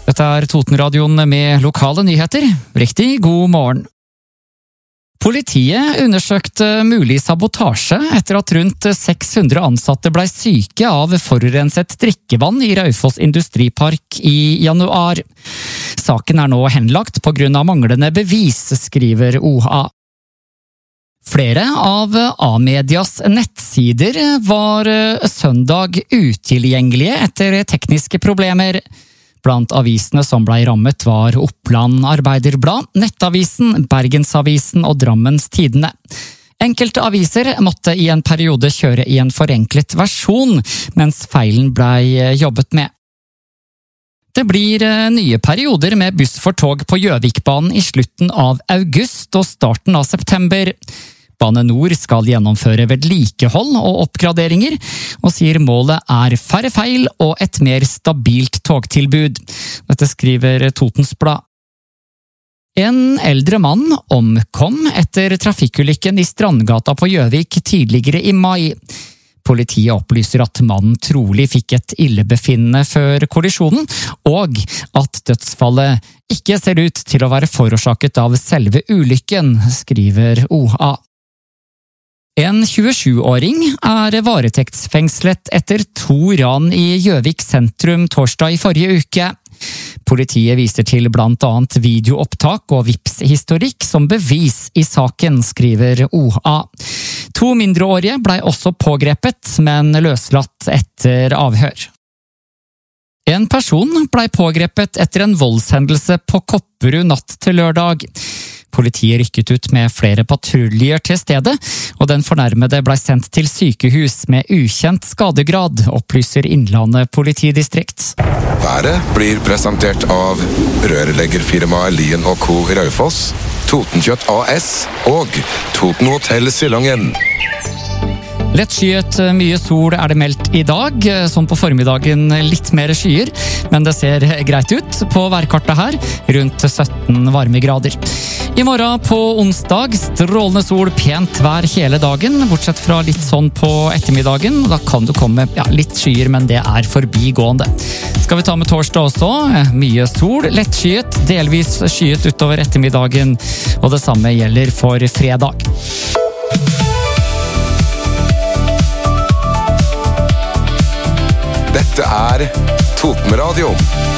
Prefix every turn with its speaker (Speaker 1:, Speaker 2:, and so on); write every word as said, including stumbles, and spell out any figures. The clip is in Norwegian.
Speaker 1: Dette er Totenradioen med lokale nyheter. Riktig god morgen. Politiet undersøkte mulig sabotasje etter at rundt seks hundre ansatte ble syke av forurenset drikkevann i Raufoss Industripark i januar. Saken er nå henlagt på grunn av manglende bevis, skriver O H A. Flere av A-medias nettsider var søndag utilgjengelige etter tekniske problemer. Blant avisene som ble rammet var Oppland Arbeiderblad, Nettavisen, Bergensavisen og Drammens Tidende. Enkelte aviser måtte i en periode kjøre i en forenklet versjon, mens feilen ble jobbet med. Det blir nye perioder med buss for tog på Gjøvikbanen i slutten av august og starten av september. Bane Nor skal gjennomføre vedlikehold og oppgraderinger, og sier målet er færre feil og et mer stabilt togtilbud. Dette skriver Totens Blad. En eldre mann omkom etter trafikkulykken i Strandgata på Gjøvik tidligere i mai. Politiet opplyser at mannen trolig fikk et illebefinnende før kollisjonen, og at dødsfallet ikke ser ut til å være forårsaket av selve ulykken, skriver O H A. En tjuesjuåring er varetektsfengslet etter to ran i Gjøvik sentrum torsdag i forrige uke. Politiet viser til blant annet videoopptak og Vipps-historikk som bevis i saken, skriver O H A. To mindreårige ble også pågrepet, men løslatt etter avhør. En person ble pågrepet etter en voldshendelse på Kopperud natt til lørdag. Politiet rykket ut med flere patruljer til stedet, og den fornærmede ble sendt til sykehus med ukjent skadegrad, opplyser Innlandet politidistrikt.
Speaker 2: Været blir presentert av rørleggerfirmaet Lien og Co. Raufoss, Totenkjøtt A S og Toten Hotel Silongen.
Speaker 1: Lettskyet, mye sol er det meldt i dag, som på formiddagen litt mer skyer, men det ser greit ut på værkartet her, rundt sytten varmegrader. I morgen på onsdag, strålende sol, pent vær hele dagen, bortsett fra litt sånn på ettermiddagen. Da kan du komme ja, litt skyer, men det er forbigående. Skal vi ta med torsdag også? Mye sol, lettskyet, delvis skyet utover ettermiddagen, og det samme gjelder for fredag.
Speaker 2: Dette er Totenradioen.